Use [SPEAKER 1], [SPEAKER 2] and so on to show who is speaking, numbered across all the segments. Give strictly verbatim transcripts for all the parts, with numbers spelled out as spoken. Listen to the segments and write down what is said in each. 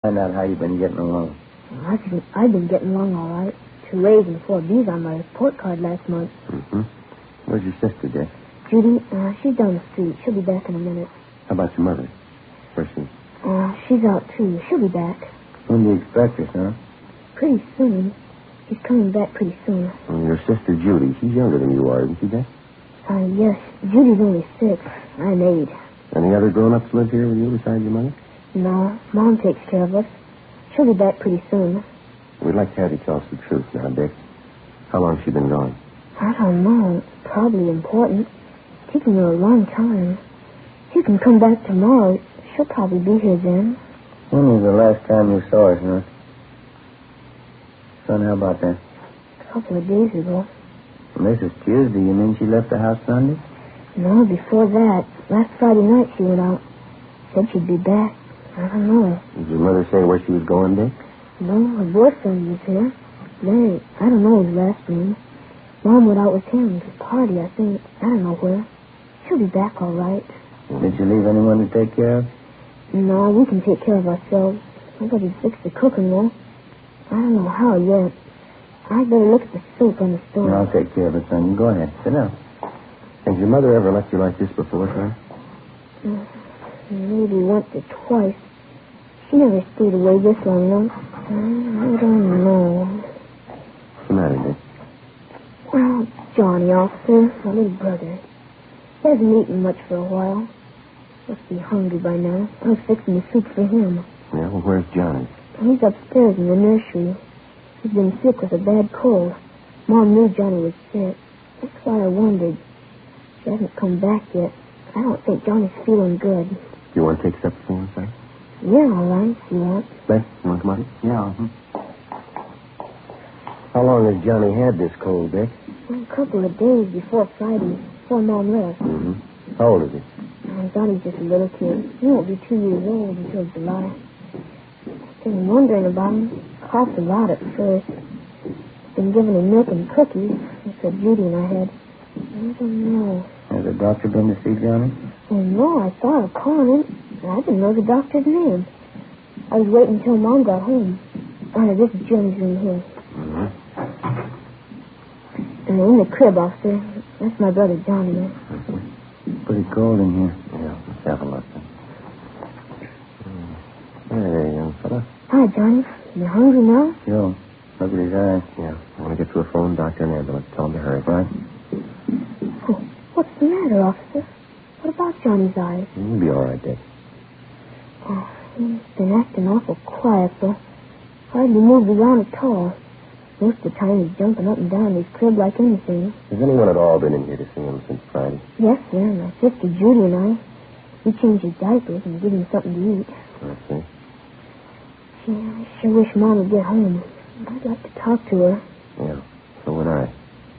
[SPEAKER 1] Find out how you've been getting along.
[SPEAKER 2] Well, I've, been, I've been getting along all right. Two A's and four B's on my report card last month.
[SPEAKER 1] Mm-hmm. Where's your sister, Dick?
[SPEAKER 2] Judy, uh, she's down the street. She'll be back in a minute.
[SPEAKER 1] How about your mother? Where's she?
[SPEAKER 2] Uh, she's out, too. She'll be back.
[SPEAKER 1] When do you expect her, son?
[SPEAKER 2] Pretty soon. She's coming back pretty soon.
[SPEAKER 1] Well, your sister, Judy, she's younger than you are, isn't she, Dick?
[SPEAKER 2] Uh, yes. Judy's only six. I'm eight.
[SPEAKER 1] Any other grown-ups live here with you besides your mother?
[SPEAKER 2] No. Mom takes care of us. She'll be back pretty soon.
[SPEAKER 1] We'd like to have you tell us the truth now, Dick. How long has she been gone?
[SPEAKER 2] I don't know. It's probably important. It's taken her a long time. She can come back tomorrow. She'll probably be here then.
[SPEAKER 1] When was the last time you saw her, son? Son, how about that?
[SPEAKER 2] A couple of days ago.
[SPEAKER 1] Well, this is Tuesday. You mean she left the house Sunday?
[SPEAKER 2] No, before that. Last Friday night she went out. Said she'd be back. I don't know.
[SPEAKER 1] Did your mother say where she was going, Dick?
[SPEAKER 2] No, her boyfriend was here. Larry. I don't know his last name. Mom went out with him to a party, I think. I don't know where. She'll be back all right.
[SPEAKER 1] Did you leave anyone to take care of?
[SPEAKER 2] No, we can take care of ourselves. Somebody fixed the cooking, though. I don't know how yet. I'd better look at the soup on the stove.
[SPEAKER 1] I'll take care of it, son. Go ahead. Sit down. Has your mother ever left you like this before, son?
[SPEAKER 2] Uh, maybe once or twice. She never stayed away this long, though. I don't know.
[SPEAKER 1] What's the matter, Dick?
[SPEAKER 2] Well, Johnny, officer, my little brother. He hasn't eaten much for a while. Must be hungry by now. I was fixing the soup for him.
[SPEAKER 1] Yeah, well, where's Johnny?
[SPEAKER 2] He's upstairs in the nursery. He's been sick with a bad cold. Mom knew Johnny was sick. That's why I wondered. She hasn't come back yet. I don't think Johnny's feeling good.
[SPEAKER 1] You want to take supper for him, son?
[SPEAKER 2] Yeah, all right, if you want.
[SPEAKER 1] Beth, you want to come out? Yeah. Mm-hmm. How long has Johnny had this cold, Dick?
[SPEAKER 2] Well, a couple of days before Friday, before Mom left.
[SPEAKER 1] Mm-hmm. How old is he?
[SPEAKER 2] Uh, Johnny's just a little kid. He won't be two years old until July. I've been wondering about him. Coughed a lot at first. Been giving him milk and cookies. That's what Judy and I had. I don't know.
[SPEAKER 1] Has the doctor been to see Johnny?
[SPEAKER 2] Oh, no, I thought of calling him. I didn't know the doctor's name. I was waiting until Mom got home. Oh, this is Johnny's room here.
[SPEAKER 1] Mm-hmm.
[SPEAKER 2] And in the crib, officer. That's my brother Johnny.
[SPEAKER 1] Mm-hmm. Pretty cold in here. Yeah, let's have a look. Hey, young fella.
[SPEAKER 2] Hi, Johnny. You hungry now?
[SPEAKER 1] Sure. Look at his eyes. Yeah. I want to get to a phone, doctor, and ambulance. Tell him to hurry, right?
[SPEAKER 2] Oh, what's the matter, officer? What about Johnny's eyes?
[SPEAKER 1] He'll be all right, Dick.
[SPEAKER 2] Oh, he's been acting awful quiet, though. Hardly moved around at all. Most of the time he's jumping up and down in his crib like anything.
[SPEAKER 1] Has anyone at all been in here to see him since Friday?
[SPEAKER 2] Yes, sir. My sister Judy and I. We changed his diapers and give him something to eat.
[SPEAKER 1] I see.
[SPEAKER 2] Gee, I sure wish Mom would get home. I'd like to talk to her.
[SPEAKER 1] Yeah, so would I.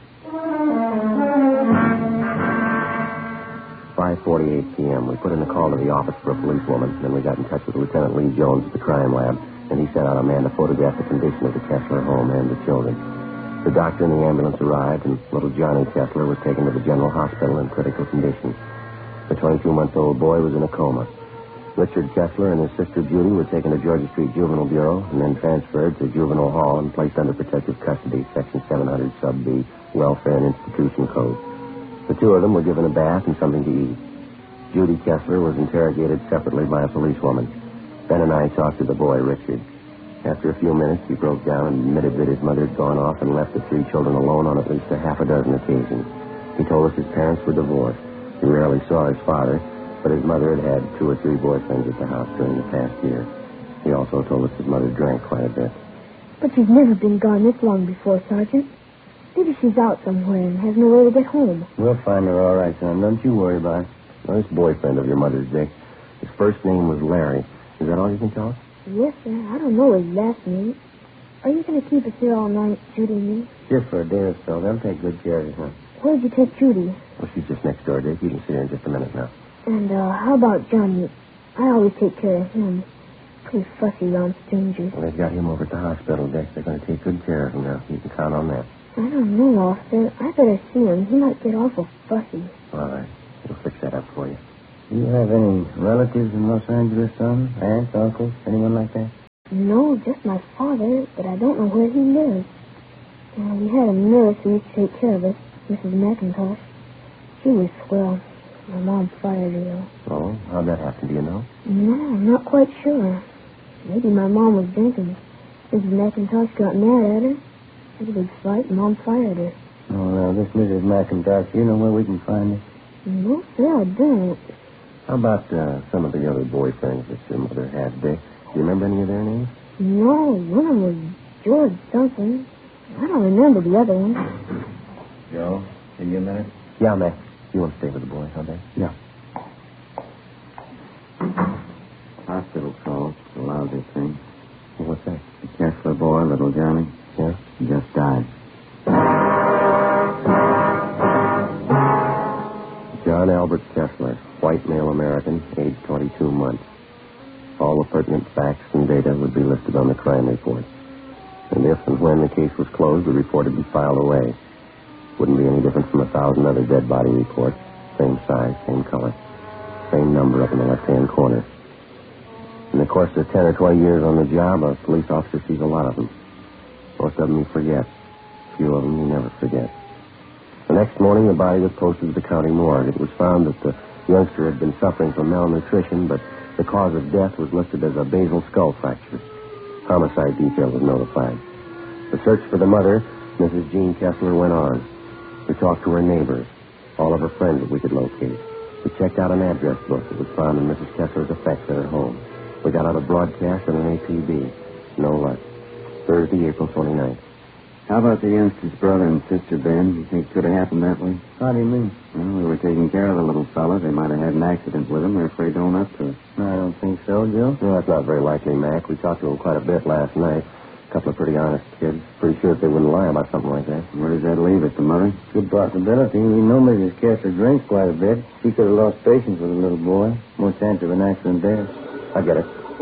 [SPEAKER 1] five forty-eight p.m. We put in a call to the office for a policewoman. Then we got in touch with Lieutenant Lee Jones at the crime lab. And he sent out a man to photograph the condition of the Kessler home and the children. The doctor and the ambulance arrived, and little Johnny Kessler was taken to the general hospital in critical condition. The twenty-two-month-old boy was in a coma. Richard Kessler and his sister Judy were taken to Georgia Street Juvenile Bureau and then transferred to Juvenile Hall and placed under protective custody, Section seven hundred Sub B, Welfare and Institution Code. The two of them were given a bath and something to eat. Judy Kessler was interrogated separately by a policewoman. Ben and I talked to the boy, Richard. After a few minutes, he broke down and admitted that his mother had gone off and left the three children alone on at least a half a dozen occasions. He told us his parents were divorced. He rarely saw his father, but his mother had had two or three boyfriends at the house during the past year. He also told us his mother drank quite a bit.
[SPEAKER 2] But she's never been gone this long before, Sergeant. Maybe she's out somewhere and has no way to get home.
[SPEAKER 1] We'll find her all right, son. Don't you worry about it. Well, this boyfriend of your mother's, Dick, his first name was Larry. Is that all you can tell us?
[SPEAKER 2] Yes, sir. I don't know his last name. Are you going to keep us here all night, Judy and me?
[SPEAKER 1] Just for a day or so. They'll take good care of you, son.
[SPEAKER 2] Where'd you take Judy?
[SPEAKER 1] Well, she's just next door, Dick. You can see her in just a minute now.
[SPEAKER 2] And, uh, how about Johnny? I always take care of him. Pretty fussy around strangers.
[SPEAKER 1] Well, they've got him over at the hospital, Dick. They're going to take good care of him now. You can count on that.
[SPEAKER 2] I don't know, officer. I better see him. He might get awful fussy.
[SPEAKER 1] All right. We'll fix that up for you. Do you have any relatives in Los Angeles, son? Aunts, uncles, anyone like that?
[SPEAKER 2] No, just my father, but I don't know where he lives. Now, we had a nurse who used to take care of us, Missus McIntosh. She was swell. My mom fired her.
[SPEAKER 1] Oh, how'd that happen? Do you know?
[SPEAKER 2] No, I'm not quite sure. Maybe my mom was drinking. Missus McIntosh got mad at her. Had a big fight, and Mom fired her.
[SPEAKER 3] Oh, now, this Missus McIntosh, you know where we can find her?
[SPEAKER 2] No, sir, I don't.
[SPEAKER 1] How about uh, some of the other boyfriends that your mother had, Dick? Do you remember any of their names?
[SPEAKER 2] No, one of them was George something. I don't remember the other one.
[SPEAKER 3] Joe, give you a minute?
[SPEAKER 1] Yeah, Mac. You want to stay with the boys, huh, Dick?
[SPEAKER 3] Yeah. Hospital call. It's a lousy thing.
[SPEAKER 1] Well, what's that?
[SPEAKER 3] The Kessler boy, little Johnny.
[SPEAKER 1] Yeah?
[SPEAKER 3] He just died.
[SPEAKER 1] John Albert Kessler, white male American, age twenty-two months. All the pertinent facts and data would be listed on the crime report. And if and when the case was closed, the report would be filed away. Wouldn't be any different from a thousand other dead body reports. Same size, same color. Same number up in the left-hand corner. In the course of ten or twenty years on the job, a police officer sees a lot of them. Most of them he forgets. A few of them he never forgets. The next morning, the body was posted to the county morgue. It was found that the youngster had been suffering from malnutrition, but the cause of death was listed as a basal skull fracture. Homicide detail was notified. The search for the mother, Missus Jean Kessler, went on. We talked to her neighbors, all of her friends that we could locate. We checked out an address book that was found in Missus Kessler's effects at her home. We got out a broadcast and an A P B. No luck. Thursday, April twenty-ninth.
[SPEAKER 3] How about the youngster's brother and sister, Ben? You think it could have happened that way?
[SPEAKER 1] How do you mean?
[SPEAKER 3] Well, we were taking care of the little fella. They might have had an accident with him. We're afraid to own up to it.
[SPEAKER 1] I don't think so, Joe. No, that's not very likely, Mac. We talked to them quite a bit last night. A couple of pretty honest kids. Pretty sure that they wouldn't lie about something like that.
[SPEAKER 3] Where does that leave it, the mother?
[SPEAKER 1] Good possibility. We know Missus Kessler drinks quite a bit. She could have lost patience with the little boy. More chance of an accident there. I get it.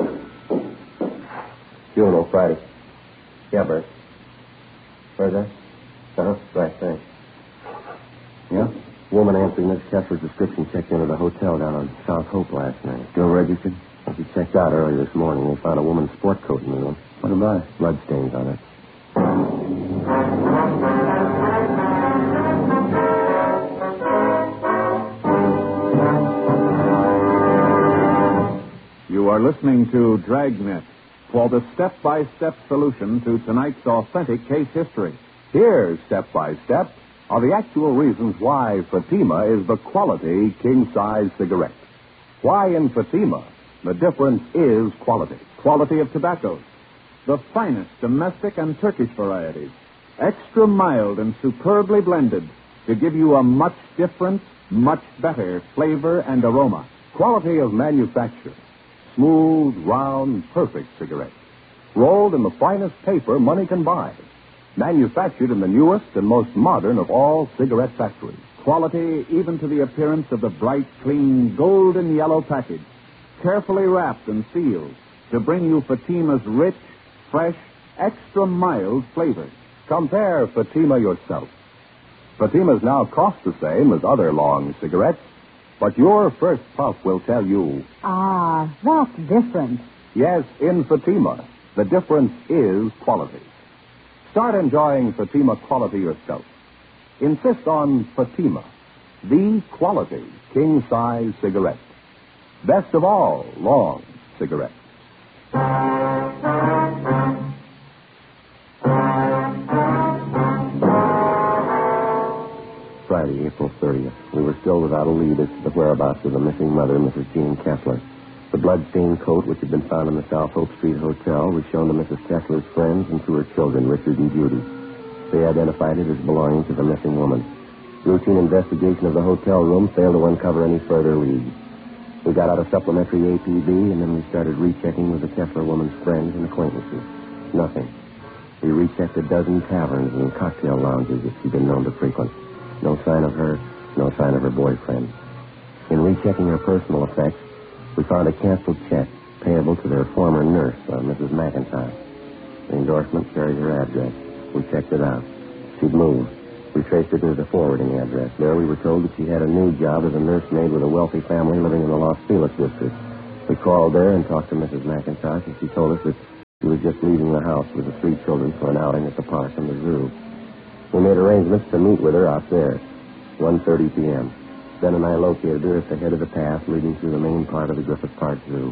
[SPEAKER 1] Funeral Friday. Yeah, Bert. Where's that? Uh-huh. Right, thanks. Yeah? Woman answering Miss Kessler's description checked into the hotel down on South Hope last night. Still registered? Well, she checked out early this morning. They found a woman's sport coat in the room. What about it? Blood stains on it.
[SPEAKER 4] You are listening to Dragnet for the step-by-step solution to tonight's authentic case history. Here, step-by-step, are the actual reasons why Fatima is the quality king-size cigarette. Why in Fatima, the difference is quality. Quality of tobaccos. The finest domestic and Turkish varieties. Extra mild and superbly blended to give you a much different, much better flavor and aroma. Quality of manufacture. Smooth, round, perfect cigarette. Rolled in the finest paper money can buy. Manufactured in the newest and most modern of all cigarette factories. Quality even to the appearance of the bright, clean, golden yellow package. Carefully wrapped and sealed to bring you Fatima's rich, fresh, extra mild flavor. Compare Fatima yourself. Fatima's now cost the same as other long cigarettes, but your first puff will tell you...
[SPEAKER 5] Ah, that's different.
[SPEAKER 4] Yes, in Fatima, the difference is quality. Start enjoying Fatima quality yourself. Insist on Fatima, the quality king-size cigarette. Best of all, long cigarettes.
[SPEAKER 1] Friday, April thirtieth. We were still without a lead as to the whereabouts of the missing mother, Missus Jean Kessler. The blood-stained coat, which had been found in the South Hope Street Hotel, was shown to Missus Kessler's friends and to her children, Richard and Judy. They identified it as belonging to the missing woman. Routine investigation of the hotel room failed to uncover any further leads. We got out a supplementary A P B, and then we started rechecking with the Kessler woman's friends and acquaintances. Nothing. We rechecked a dozen taverns and cocktail lounges that she'd been known to frequent. No sign of her, no sign of her boyfriend. In rechecking her personal effects, we found a canceled check payable to their former nurse, uh, Missus McIntosh. The endorsement carried her address. We checked it out. She'd moved. We traced her to the forwarding address. There we were told that she had a new job as a nursemaid with a wealthy family living in the Los Feliz district. We called there and talked to Missus McIntosh, and she told us that She was just leaving the house with the three children for an outing at the park and the zoo. We made arrangements to meet with her out there, one thirty p.m. Ben and I located her at the head of the path leading through the main part of the Griffith Park Zoo.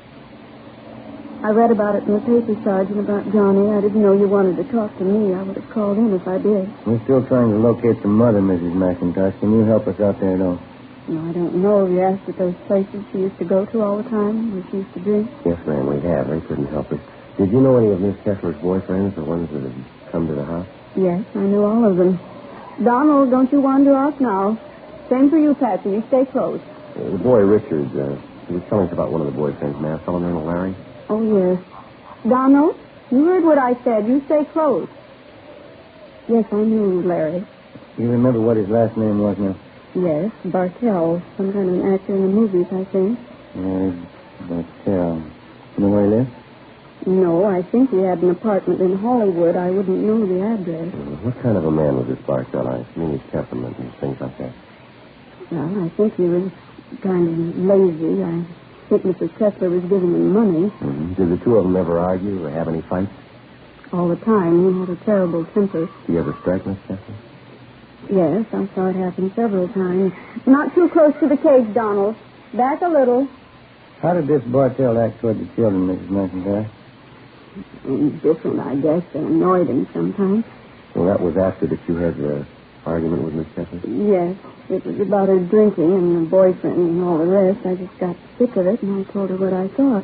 [SPEAKER 2] I read about it in the paper, Sergeant, about Johnny. I didn't know you wanted to talk to me. I would have called in if I did.
[SPEAKER 3] We're still trying to locate the mother, Missus McIntosh. Can you help us out there, though?
[SPEAKER 2] No, I don't know if you asked at those places she used to go to all the time where she used to drink.
[SPEAKER 1] Yes, ma'am, we have. They couldn't help us. Did you know any of Miss Kessler's boyfriends, the ones that had come to the house?
[SPEAKER 2] Yes, I knew all of them. Donald, don't you wander off now. Same for you, Patsy. You stay close.
[SPEAKER 1] Uh, the boy, Richard, uh, he was telling us about one of the boyfriends, ma'am. A fellow named Larry.
[SPEAKER 2] Oh, yes. Donald, you heard what I said. You stay close. Yes, I knew Larry.
[SPEAKER 3] You remember what his last name was now?
[SPEAKER 2] Yes, Bartell. Some kind of an actor in the movies, I think.
[SPEAKER 3] Yes, Bartell. You know where he lives?
[SPEAKER 2] No, I think he had an apartment in Hollywood. I wouldn't know the address.
[SPEAKER 1] Uh, what kind of a man was this Bartell? I mean his temperament and things like that.
[SPEAKER 2] Well, I think he was kind of lazy. I think Missus Kessler was giving him money.
[SPEAKER 1] Mm-hmm. Did the two of them ever argue or have any fights?
[SPEAKER 2] All the time. He had a terrible temper.
[SPEAKER 1] Did you ever strike Miss Kessler?
[SPEAKER 2] Yes, I saw it happen several times. Not too close to the cage, Donald. Back a little.
[SPEAKER 3] How did this Bartell act toward the children, Missus McIntyre?
[SPEAKER 2] Different, I guess. They annoyed him sometimes.
[SPEAKER 1] Well, that was after that you had the argument with Miss Kessler?
[SPEAKER 2] Yes. It was about her drinking and the boyfriend and all the rest. I just got sick of it, and I told her what I thought.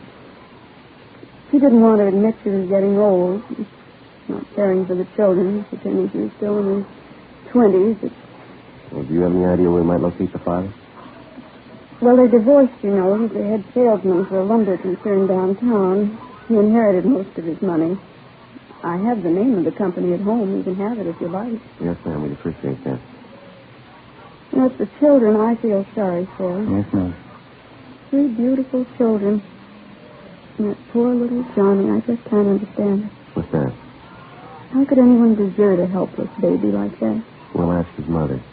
[SPEAKER 2] She didn't want to admit she was getting old. Not caring for the children, pretending she was still in her twenties. It...
[SPEAKER 1] Well, do you have any idea where we might locate the father?
[SPEAKER 2] Well, they're divorced, you know. He's the head salesman for a lumber concern downtown. He inherited most of his money. I have the name of the company at home. You can have it if you like.
[SPEAKER 1] Yes, ma'am. We'd appreciate that.
[SPEAKER 2] You know, it's the children I feel sorry for.
[SPEAKER 3] Yes, ma'am.
[SPEAKER 2] Three beautiful children. And that poor little Johnny, I just can't understand it.
[SPEAKER 1] What's that?
[SPEAKER 2] How could anyone desert a helpless baby like that?
[SPEAKER 1] We'll ask his mother.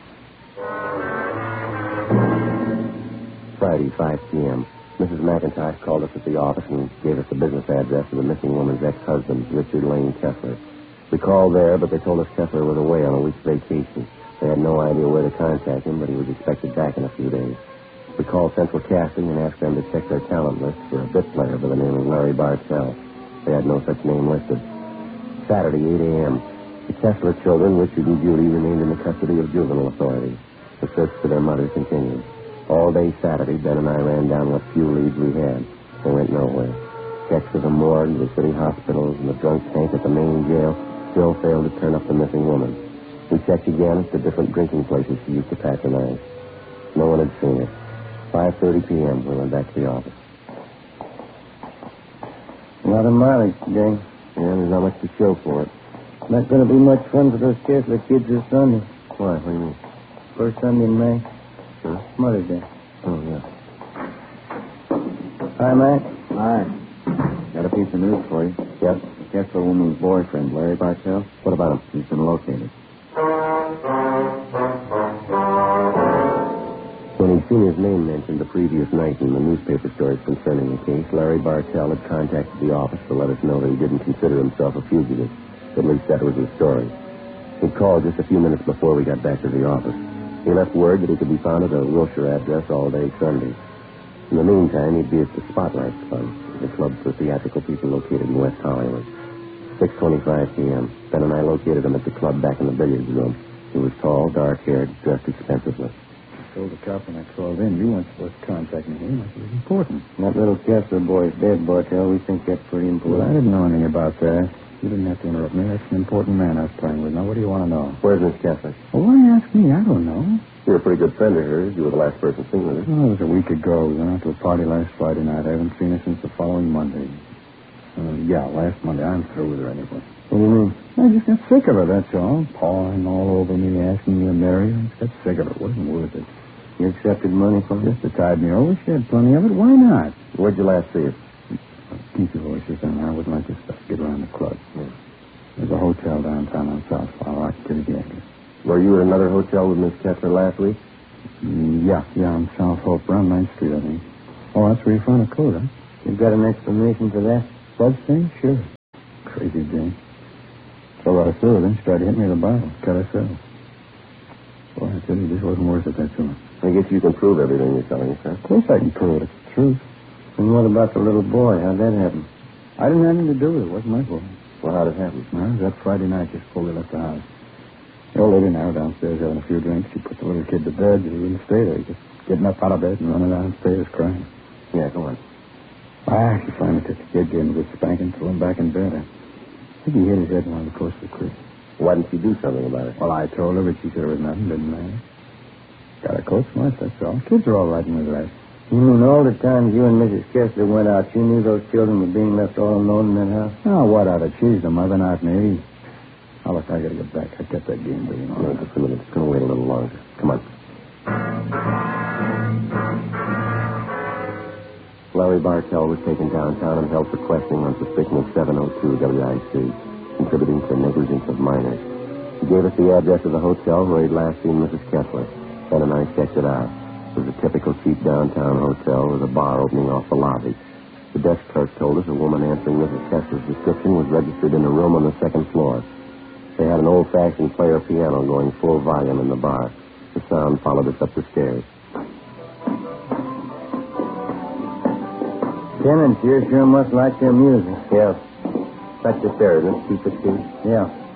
[SPEAKER 1] Friday, five p.m. Missus McIntosh called us at the office and gave us the business address of the missing woman's ex-husband, Richard Lane Kessler. We called there, but they told us Kessler was away on a week's vacation. They had no idea where to contact him, but he was expected back in a few days. We called Central Casting and asked them to check their talent list for a bit player by the name of Larry Bartell. They had no such name listed. Saturday, eight a.m. The Kessler children, Richard and Judy, remained in the custody of juvenile authorities. The search for their mother continued. All day Saturday, Ben and I ran down what few leads we had. They went nowhere. Checks to the morgue, the city hospitals, and the drunk tank at the main jail still failed to turn up the missing woman. We checked again at the different drinking places she used to patronize. No one had seen her. five thirty p.m., we went back to the office.
[SPEAKER 3] A lot of mileage today.
[SPEAKER 1] Yeah, there's not much to show for it.
[SPEAKER 3] Not going to be much fun for those Kessler kids this Sunday.
[SPEAKER 1] Why? What do you mean?
[SPEAKER 3] First Sunday in May.
[SPEAKER 1] Sure.
[SPEAKER 3] Mother's Day.
[SPEAKER 1] Oh, yeah.
[SPEAKER 3] Hi, Mac.
[SPEAKER 6] Hi. Got a piece of news for you.
[SPEAKER 1] Yes?
[SPEAKER 6] The Kessler woman's boyfriend, Larry Bartell.
[SPEAKER 1] What about him?
[SPEAKER 6] He's been located.
[SPEAKER 1] When he'd seen his name mentioned the previous night in the newspaper stories concerning the case, Larry Bartell had contacted the office to let us know that he didn't consider himself a fugitive. At least that was his story. He called just a few minutes before we got back to the office. He left word that he could be found at a Wilshire address all day Sunday. In the meantime, he'd be at the Spotlight Club, the club for theatrical people located in West Hollywood. six twenty-five p.m. Ben and I located him at the club back in the billiards room. He was tall, dark-haired, dressed expensively.
[SPEAKER 7] I told the cop when I called in, you weren't supposed to contact me. It was important.
[SPEAKER 3] That little Kessler boy's dead, Bartell. We think that's pretty important.
[SPEAKER 7] Well, I didn't know anything about that. You didn't have to interrupt me. That's an important man I was playing with. Now, what do you want to know?
[SPEAKER 1] Where's Miss Kessler?
[SPEAKER 7] Well, why ask me? I don't know.
[SPEAKER 1] You're a pretty good friend of hers. You were the last person seen with her.
[SPEAKER 7] Well, it was a week ago. We went out to a party last Friday night. I haven't seen her since the following Monday. Uh, yeah, last Monday. I'm through with her anyway.
[SPEAKER 3] What do you mean?
[SPEAKER 7] I just got sick of her, that's all. Pawing all over me, asking me to marry her. I just got sick of it. It wasn't worth it.
[SPEAKER 3] You accepted money from her?
[SPEAKER 7] Just to tide me over. She had plenty of it. Why not?
[SPEAKER 1] Where'd you last see her?
[SPEAKER 7] Keep your voices down. I wouldn't like to start, get around the club.
[SPEAKER 1] Yeah.
[SPEAKER 7] There's a hotel downtown on South Flower. I can give you the address.
[SPEAKER 1] Were you at another hotel with Miss Kessler last week?
[SPEAKER 7] Mm, yeah, yeah, on South Hope, around ninth Street, I think. Oh, that's where you found a coat, huh?
[SPEAKER 3] You got an explanation for that?
[SPEAKER 7] Blood stain? Sure. Crazy Jane. So I threw her, then she tried to hit me with a bottle. Cut herself. Boy, I tell you, this wasn't worth it, that soon.
[SPEAKER 1] I guess you can prove everything you're telling us, sir.
[SPEAKER 7] Of course I can prove it. It's the truth.
[SPEAKER 6] And what about the little boy? How'd that happen?
[SPEAKER 7] I didn't have anything to do with it. It wasn't my fault.
[SPEAKER 1] Well, how'd it happen?
[SPEAKER 7] Well, it was that Friday night just before we left the house. The old lady and I were downstairs having a few drinks. She put the little kid to bed. He wouldn't stay there. Just getting up out of bed and running downstairs crying.
[SPEAKER 1] Yeah, go on.
[SPEAKER 7] Ah, she finally took the kid, gave him a good spanking, threw him back in bed. I think he hit his head along the coast of the creek.
[SPEAKER 1] Why didn't you do something about it?
[SPEAKER 7] Well, I told her, but she said it was nothing. Didn't matter. Got a coat smart, that's all. Kids are all right in the rest.
[SPEAKER 6] You mean all the times you and Missus Kessler went out, you knew those children were being left all alone in that house?
[SPEAKER 7] Oh, what of it? She's the mother, not me. Oh, look, I gotta get back. I kept that game waiting on.
[SPEAKER 1] No, just a minute. It's going to wait a little longer. Come on. Larry Bartell was taken downtown and held for questioning on suspicion of seven oh two W I C, contributing to negligence of minors. He gave us the address of the hotel where he'd last seen Missus Kessler. Ben and I checked it out. It was a typical cheap downtown hotel with a bar opening off the lobby. The desk clerk told us a woman answering Missus Kessler's description was registered in a room on the second floor. They had an old-fashioned player piano going full volume in the bar. The sound followed us up the stairs.
[SPEAKER 6] Tenants here sure must like their music.
[SPEAKER 1] Yeah. That's the stairs. Let's keep it, Steve.
[SPEAKER 6] Yeah.